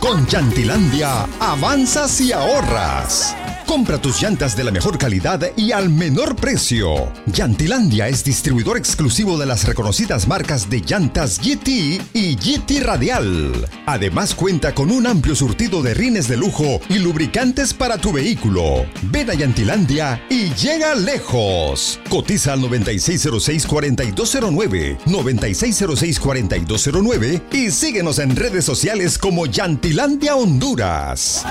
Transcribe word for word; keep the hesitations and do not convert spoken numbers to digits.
Con Llantilandia, avanzas y ahorras. Compra tus llantas de la mejor calidad y al menor precio. Llantilandia es distribuidor exclusivo de las reconocidas marcas de llantas G T y G T Radial. Además cuenta con un amplio surtido de rines de lujo y lubricantes para tu vehículo. Ven a Llantilandia y llega lejos. Cotiza al noventa y seis cero seis, cuarenta y dos cero nueve, noventa y seis cero seis, cuarenta y dos cero nueve y síguenos en redes sociales como Llantilandia Honduras.